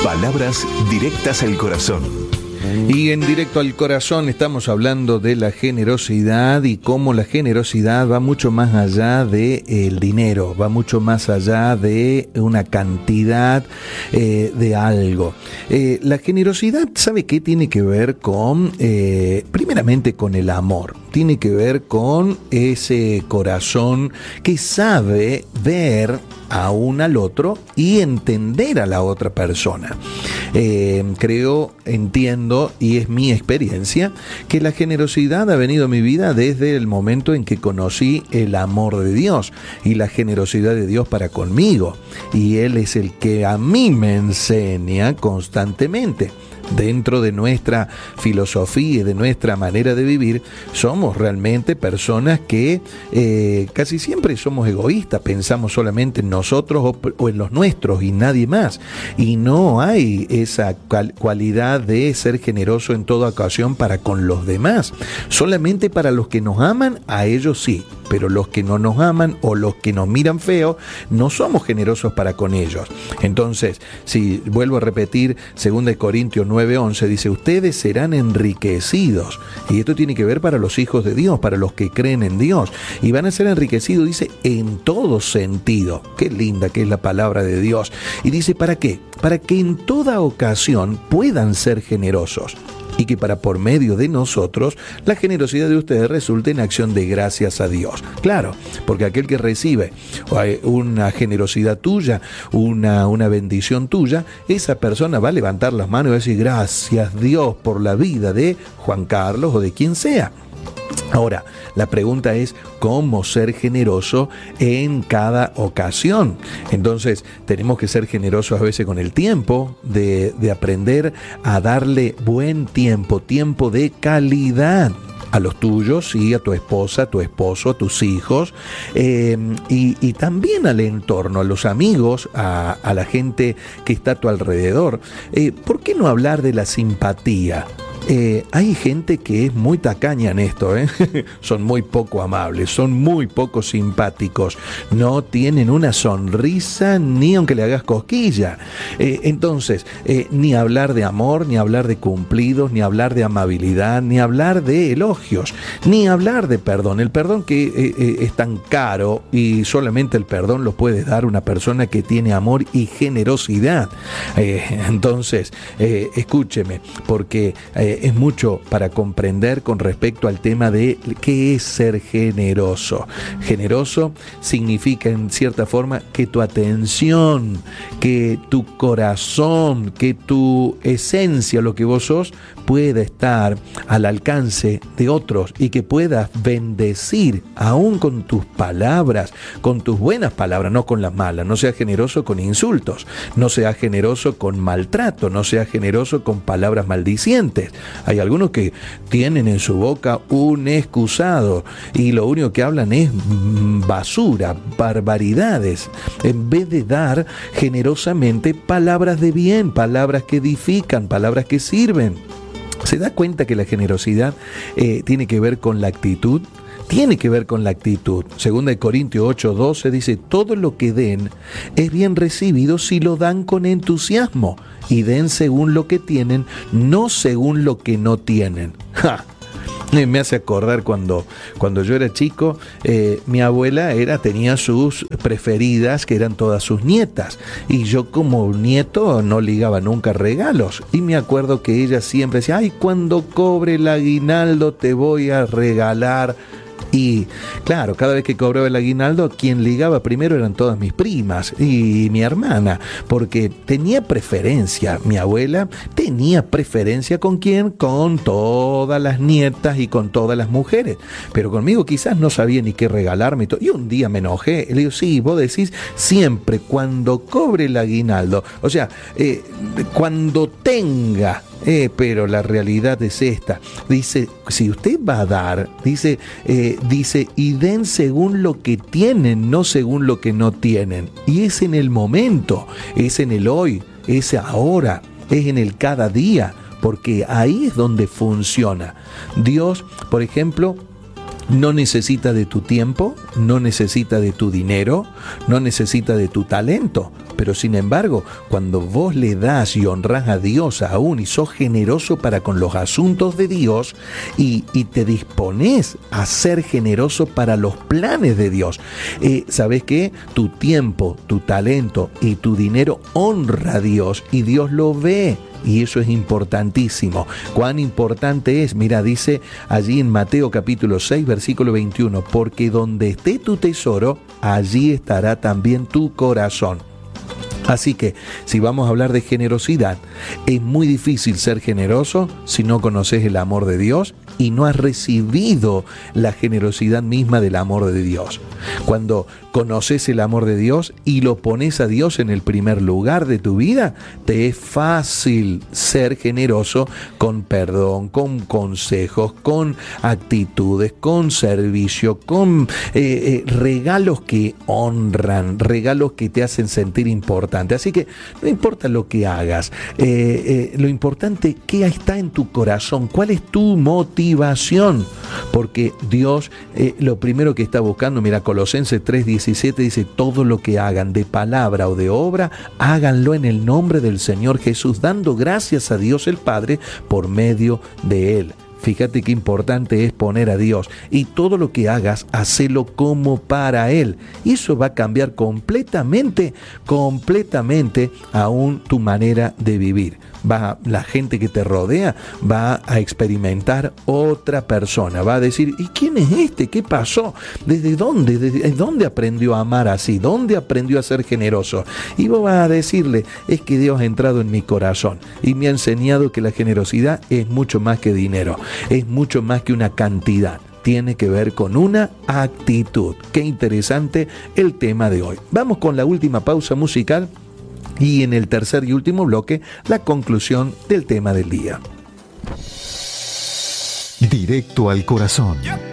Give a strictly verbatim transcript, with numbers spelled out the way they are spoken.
Palabras directas al corazón. Y en Directo al Corazón estamos hablando de la generosidad y cómo la generosidad va mucho más allá del dinero, va mucho más allá de una cantidad eh, de algo. Eh, la generosidad, ¿sabe qué? Tiene que ver con, eh, primeramente con el amor, tiene que ver con ese corazón que sabe ver aún al otro y entender a la otra persona. Eh, creo, entiendo, y es mi experiencia, que la generosidad ha venido a mi vida desde el momento en que conocí el amor de Dios y la generosidad de Dios para conmigo. Y Él es el que a mí me enseña constantemente. Dentro de nuestra filosofía y de nuestra manera de vivir, somos realmente personas que eh, casi siempre somos egoístas, pensamos solamente en nosotros o, o en los nuestros y nadie más. Y no hay esa cual, cualidad de ser generoso en toda ocasión para con los demás. Solamente para los que nos aman, a ellos sí. Pero los que no nos aman o los que nos miran feo, no somos generosos para con ellos. Entonces, si vuelvo a repetir, segunda Corintios nueve once dice, ustedes serán enriquecidos. Y esto tiene que ver para los hijos de Dios, para los que creen en Dios. Y van a ser enriquecidos, dice, en todo sentido. Qué linda que es la palabra de Dios. Y dice, ¿para qué? Para que en toda ocasión puedan ser generosos. Y que para por medio de nosotros la generosidad de ustedes resulte en acción de gracias a Dios. Claro, porque aquel que recibe una generosidad tuya, una, una bendición tuya, esa persona va a levantar las manos y va a decir gracias Dios por la vida de Juan Carlos o de quien sea. Ahora, la pregunta es cómo ser generoso en cada ocasión. Entonces, tenemos que ser generosos a veces con el tiempo, de, de aprender a darle buen tiempo, tiempo de calidad a los tuyos y a tu esposa, a tu esposo, a tus hijos, eh, y, y también al entorno, a los amigos, a, a la gente que está a tu alrededor. Eh, ¿Por qué no hablar de la simpatía? Eh, hay gente que es muy tacaña en esto, ¿eh? Son muy poco amables, son muy poco simpáticos, no tienen una sonrisa ni aunque le hagas cosquilla. Eh, entonces, eh, ni hablar de amor, ni hablar de cumplidos, ni hablar de amabilidad, ni hablar de elogios, ni hablar de perdón. El perdón que eh, eh, es tan caro y solamente el perdón lo puede dar una persona que tiene amor y generosidad. Eh, entonces, eh, escúcheme, porque eh, es mucho para comprender con respecto al tema de qué es ser generoso. Generoso significa en cierta forma que tu atención, que tu corazón, que tu esencia, lo que vos sos, pueda estar al alcance de otros y que puedas bendecir aún con tus palabras, con tus buenas palabras, no con las malas. No seas generoso con insultos, no seas generoso con maltrato, no seas generoso con palabras maldicientes. Hay algunos que tienen en su boca un excusado y lo único que hablan es basura, barbaridades, en vez de dar generosamente palabras de bien, palabras que edifican, palabras que sirven. ¿Se da cuenta que la generosidad eh, tiene que ver con la actitud? Tiene que ver con la actitud. Segunda de Corintios ocho doce dice, todo lo que den es bien recibido si lo dan con entusiasmo y den según lo que tienen, no según lo que no tienen. ¡Ja! Me hace acordar cuando, cuando yo era chico, eh, mi abuela era, tenía sus preferidas, que eran todas sus nietas. Y yo como nieto no ligaba nunca regalos. Y me acuerdo que ella siempre decía, ay, cuando cobre el aguinaldo te voy a regalar. Y claro, cada vez que cobraba el aguinaldo, quien ligaba primero eran todas mis primas y mi hermana, porque tenía preferencia, mi abuela tenía preferencia ¿con quién? Con todas las nietas y con todas las mujeres, pero conmigo quizás no sabía ni qué regalarme. Y un día me enojé, le digo, sí, vos decís siempre cuando cobre el aguinaldo, o sea, eh, cuando tenga. Eh, pero la realidad es esta. Dice, si usted va a dar, dice, eh, dice, y den según lo que tienen, no según lo que no tienen. Y es en el momento, es en el hoy, es ahora, es en el cada día, porque ahí es donde funciona. Dios, por ejemplo, No necesita de tu tiempo, no necesita de tu dinero, no necesita de tu talento. Pero sin embargo, cuando vos le das y honrás a Dios aún y sos generoso para con los asuntos de Dios y, y te disponés a ser generoso para los planes de Dios, eh, ¿sabés qué? Tu tiempo, tu talento y tu dinero honra a Dios y Dios lo ve. Y eso es importantísimo. ¿Cuán importante es? Mira, dice allí en Mateo capítulo seis, versículo veintiuno, porque donde esté tu tesoro, allí estará también tu corazón. Así que, si vamos a hablar de generosidad, es muy difícil ser generoso si no conoces el amor de Dios y no has recibido la generosidad misma del amor de Dios. Cuando conoces el amor de Dios y lo pones a Dios en el primer lugar de tu vida, te es fácil ser generoso con perdón, con consejos, con actitudes, con servicio, con eh, eh, regalos que honran, regalos que te hacen sentir importante. Así que no importa lo que hagas, eh, eh, lo importante es qué está en tu corazón, cuál es tu motivación, porque Dios eh, lo primero que está buscando, mira, Colosenses tres diecisiete dice, todo lo que hagan de palabra o de obra, háganlo en el nombre del Señor Jesús, dando gracias a Dios el Padre por medio de Él. Fíjate qué importante es poner a Dios y todo lo que hagas, hacelo como para Él. Y eso va a cambiar completamente, completamente aún tu manera de vivir. Va, la gente que te rodea va a experimentar otra persona. Va a decir, ¿y quién es este? ¿Qué pasó? ¿Desde dónde? ¿Desde dónde aprendió a amar así? ¿Dónde aprendió a ser generoso? Y vos vas a decirle, es que Dios ha entrado en mi corazón y me ha enseñado que la generosidad es mucho más que dinero. Es mucho más que una cantidad. Tiene que ver con una actitud. Qué interesante el tema de hoy. Vamos con la última pausa musical y en el tercer y último bloque, la conclusión del tema del día. Directo al corazón.